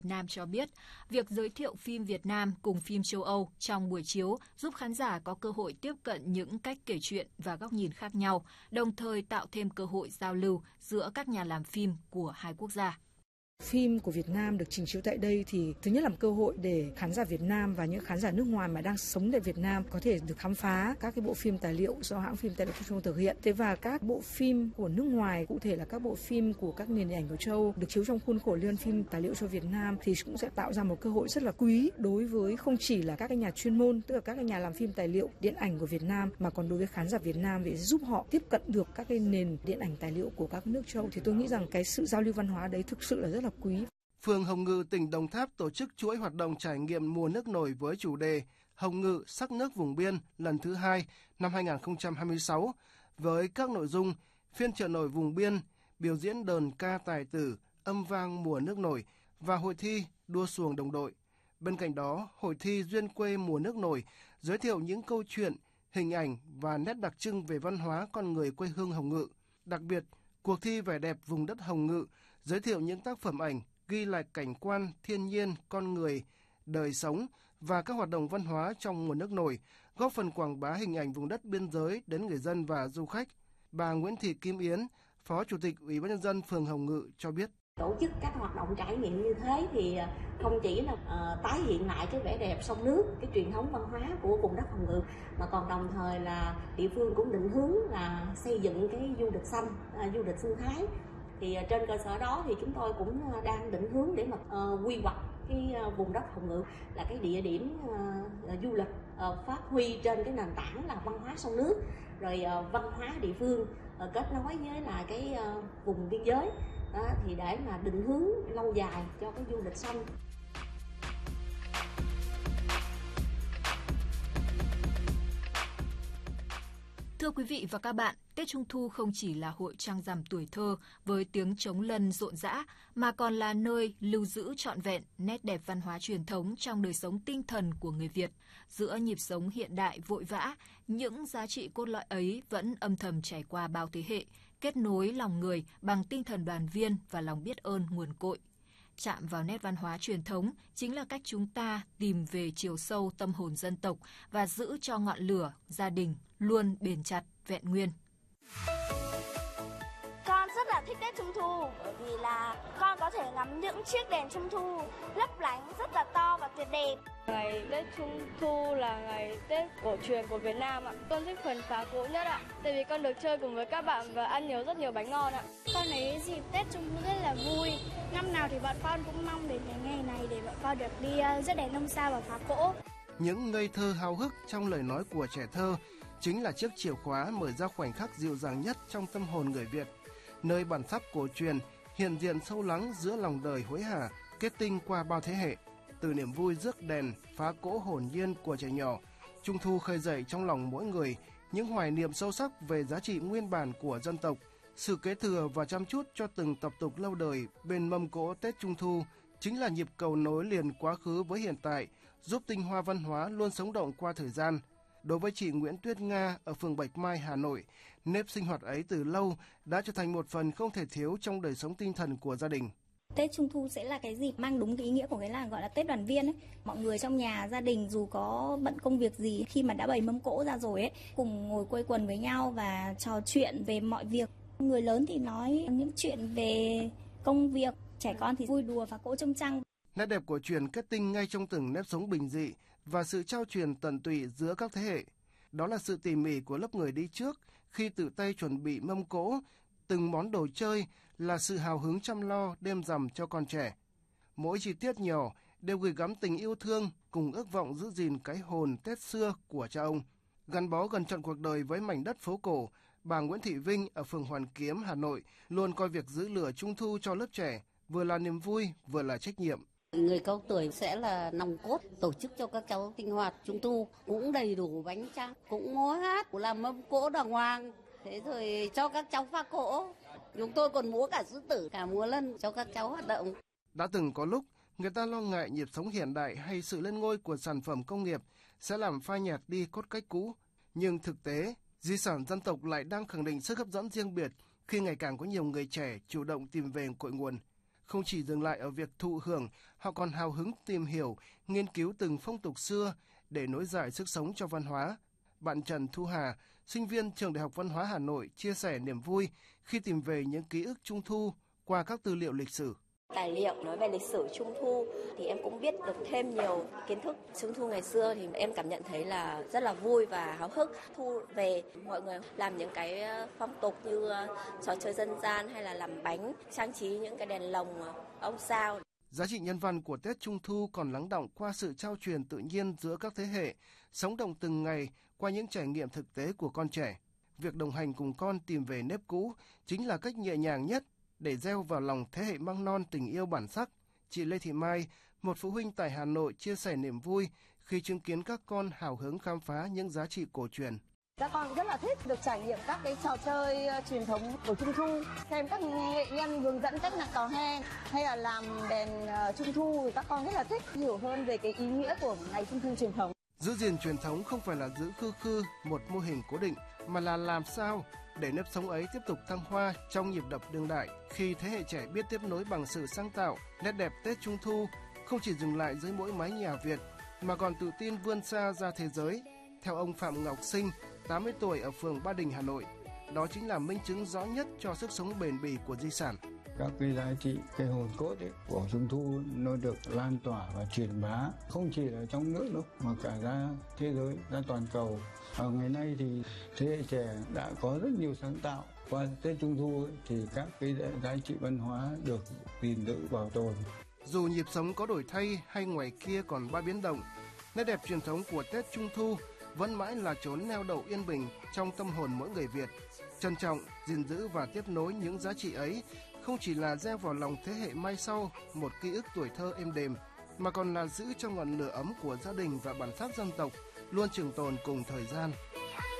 Nam cho biết, việc giới thiệu phim Việt Nam cùng phim châu Âu trong buổi chiếu giúp khán giả có cơ hội tiếp cận những cách kể chuyện và góc nhìn khác nhau, đồng thời tạo thêm cơ hội giao lưu giữa các nhà làm phim của hai quốc gia. Phim của Việt Nam được trình chiếu tại đây thì thứ nhất là một cơ hội để khán giả Việt Nam và những khán giả nước ngoài mà đang sống tại Việt Nam có thể được khám phá các cái bộ phim tài liệu do hãng phim tài liệu Trung Ương thực hiện. Thế và các bộ phim của nước ngoài, cụ thể là các bộ phim của các nền điện ảnh của châu Âu được chiếu trong khuôn khổ Liên hoan phim tài liệu cho Việt Nam thì cũng sẽ tạo ra một cơ hội rất là quý đối với không chỉ là các cái nhà chuyên môn, tức là các cái nhà làm phim tài liệu điện ảnh của Việt Nam, mà còn đối với khán giả Việt Nam để giúp họ tiếp cận được các cái nền điện ảnh tài liệu của các nước châu Âu. Thì tôi nghĩ rằng cái sự giao lưu văn hóa đấy thực sự là rất là quý. Phường Hồng Ngự, tỉnh Đồng Tháp tổ chức chuỗi hoạt động trải nghiệm mùa nước nổi với chủ đề Hồng Ngự sắc nước vùng biên lần thứ 2 năm 2026 với các nội dung phiên chợ nổi vùng biên, biểu diễn đờn ca tài tử, âm vang mùa nước nổi và hội thi đua xuồng đồng đội. Bên cạnh đó, hội thi Duyên quê mùa nước nổi giới thiệu những câu chuyện, hình ảnh và nét đặc trưng về văn hóa con người quê hương Hồng Ngự. Đặc biệt, cuộc thi vẻ đẹp vùng đất Hồng Ngự giới thiệu những tác phẩm ảnh ghi lại cảnh quan, thiên nhiên, con người, đời sống và các hoạt động văn hóa trong mùa nước nổi, góp phần quảng bá hình ảnh vùng đất biên giới đến người dân và du khách. Bà Nguyễn Thị Kim Yến, Phó Chủ tịch Ủy ban Nhân dân phường Hồng Ngự cho biết. Tổ chức các hoạt động trải nghiệm như thế thì không chỉ là tái hiện lại cái vẻ đẹp sông nước, cái truyền thống văn hóa của vùng đất Hồng Ngự, mà còn đồng thời là địa phương cũng định hướng là xây dựng cái du lịch xanh, du lịch sinh thái. Thì trên cơ sở đó thì chúng tôi cũng đang định hướng để mà quy hoạch cái vùng đất Hồng Ngự là cái địa điểm du lịch phát huy trên cái nền tảng là văn hóa sông nước, rồi văn hóa địa phương kết nối với là cái vùng biên giới đó, thì để mà định hướng lâu dài cho cái du lịch xanh. Thưa quý vị và các bạn, Tết Trung Thu không chỉ là hội trăng rằm tuổi thơ với tiếng trống lân rộn rã, mà còn là nơi lưu giữ trọn vẹn nét đẹp văn hóa truyền thống trong đời sống tinh thần của người Việt. Giữa nhịp sống hiện đại vội vã, những giá trị cốt lõi ấy vẫn âm thầm trải qua bao thế hệ, kết nối lòng người bằng tinh thần đoàn viên và lòng biết ơn nguồn cội. Chạm vào nét văn hóa truyền thống chính là cách chúng ta tìm về chiều sâu tâm hồn dân tộc và giữ cho ngọn lửa gia đình luôn bền chặt, vẹn nguyên. Con rất là thích Tết Trung Thu bởi vì là con có thể ngắm những chiếc đèn Trung Thu lấp lánh rất là to và tuyệt đẹp. Ngày Tết Trung Thu là ngày Tết cổ truyền của Việt Nam ạ. Con thích phần phá cỗ nhất ạ, tại vì con được chơi cùng với các bạn và ăn nhiều rất nhiều bánh ngon ạ. Con thấy dịp Tết Trung Thu rất là vui. Năm nào thì bọn con cũng mong đến cái ngày này để bọn con được đi rước đèn ông sao và phá cỗ. Những ngây thơ háo hức trong lời nói của trẻ thơ chính là chiếc chìa khóa mở ra khoảnh khắc dịu dàng nhất trong tâm hồn người Việt, nơi bản sắc cổ truyền hiện diện sâu lắng giữa lòng đời hối hả, kết tinh qua bao thế hệ. Từ niềm vui rước đèn, phá cỗ hồn nhiên của trẻ nhỏ, Trung thu khơi dậy trong lòng mỗi người những hoài niệm sâu sắc về giá trị nguyên bản của dân tộc, sự kế thừa và chăm chút cho từng tập tục lâu đời bên mâm cỗ Tết Trung thu chính là nhịp cầu nối liền quá khứ với hiện tại, giúp tinh hoa văn hóa luôn sống động qua thời gian. Đối với chị Nguyễn Tuyết Nga ở phường Bạch Mai, Hà Nội, nếp sinh hoạt ấy từ lâu đã trở thành một phần không thể thiếu trong đời sống tinh thần của gia đình. Tết Trung thu sẽ là cái dịp mang đúng cái ý nghĩa của cái là gọi là Tết đoàn viên ấy. Mọi người trong nhà, gia đình dù có bận công việc gì, khi mà đã bày mâm cỗ ra rồi ấy, cùng ngồi quây quần với nhau và trò chuyện về mọi việc. Người lớn thì nói những chuyện về công việc, trẻ con thì vui đùa và cỗ trông trăng. Nét đẹp của truyền kết tinh ngay trong từng nếp sống bình dị và sự trao truyền tận tụy giữa các thế hệ. Đó là sự tỉ mỉ của lớp người đi trước khi tự tay chuẩn bị mâm cỗ, từng món đồ chơi là sự hào hứng chăm lo đêm rằm cho con trẻ. Mỗi chi tiết nhỏ đều gửi gắm tình yêu thương cùng ước vọng giữ gìn cái hồn Tết xưa của cha ông. Gắn bó gần trọn cuộc đời với mảnh đất phố cổ, bà Nguyễn Thị Vinh ở phường Hoàn Kiếm, Hà Nội luôn coi việc giữ lửa Trung thu cho lớp trẻ vừa là niềm vui vừa là trách nhiệm. Người cao tuổi sẽ là nòng cốt tổ chức cho các cháu sinh hoạt Trung thu, cũng đầy đủ bánh trăng, cũng múa hát, cũng làm mâm cỗ đàng hoàng. Thế rồi cho các cháu phá cỗ. Chúng tôi còn múa cả sư tử, cả múa lân cho các cháu hoạt động. Đã từng có lúc người ta lo ngại nhịp sống hiện đại hay sự lên ngôi của sản phẩm công nghiệp sẽ làm phai nhạt đi cốt cách cũ. Nhưng thực tế, di sản dân tộc lại đang khẳng định sức hấp dẫn riêng biệt khi ngày càng có nhiều người trẻ chủ động tìm về cội nguồn. Không chỉ dừng lại ở việc thụ hưởng, họ còn hào hứng tìm hiểu, nghiên cứu từng phong tục xưa để nối dài sức sống cho văn hóa. Bạn Trần Thu Hà, sinh viên Trường Đại học Văn hóa Hà Nội chia sẻ niềm vui khi tìm về những ký ức Trung thu qua các tư liệu lịch sử. Tài liệu nói về lịch sử Trung thu thì em cũng biết được thêm nhiều kiến thức. Trung thu ngày xưa thì em cảm nhận thấy là rất là vui và háo hức. Thu về mọi người làm những cái phong tục như trò chơi dân gian hay là làm bánh, trang trí những cái đèn lồng, ông sao. Giá trị nhân văn của Tết Trung thu còn lắng đọng qua sự trao truyền tự nhiên giữa các thế hệ, sống động từng ngày qua những trải nghiệm thực tế của con trẻ. Việc đồng hành cùng con tìm về nếp cũ chính là cách nhẹ nhàng nhất để gieo vào lòng thế hệ măng non tình yêu bản sắc. Chị Lê Thị Mai, một phụ huynh tại Hà Nội chia sẻ niềm vui khi chứng kiến các con hào hứng khám phá những giá trị cổ truyền. Các con rất là thích được trải nghiệm các cái trò chơi truyền thống của Trung thu, xem các nghệ nhân hướng dẫn cách nặn tò he hay là làm đèn Trung thu, các con rất là thích hiểu hơn về cái ý nghĩa của ngày Trung thu truyền thống. Giữ gìn truyền thống không phải là giữ khư một mô hình cố định, mà là làm sao để nếp sống ấy tiếp tục thăng hoa trong nhịp đập đương đại. Khi thế hệ trẻ biết tiếp nối bằng sự sáng tạo, nét đẹp Tết Trung thu không chỉ dừng lại dưới mỗi mái nhà Việt, mà còn tự tin vươn xa ra thế giới. Theo ông Phạm Ngọc Sinh, 80 tuổi ở phường Ba Đình, Hà Nội, đó chính là minh chứng rõ nhất cho sức sống bền bỉ của di sản. Các cái giá trị, cái hồn cốt ấy của Trung thu nó được lan tỏa và truyền bá không chỉ ở trong nước đâu mà cả ra thế giới, ra toàn cầu. Ở ngày nay thì thế hệ trẻ đã có rất nhiều sáng tạo. Qua Tết Trung thu ấy, thì các cái giá trị văn hóa được gìn giữ bảo tồn. Dù nhịp sống có đổi thay hay ngoài kia còn ba biến động, nét đẹp truyền thống của Tết Trung thu vẫn mãi là chốn neo đậu yên bình trong tâm hồn mỗi người Việt. Trân trọng, gìn giữ và tiếp nối những giá trị ấy không chỉ là gieo vào lòng thế hệ mai sau một ký ức tuổi thơ êm đềm, mà còn là giữ cho ngọn lửa ấm của gia đình và bản sắc dân tộc luôn trường tồn cùng thời gian.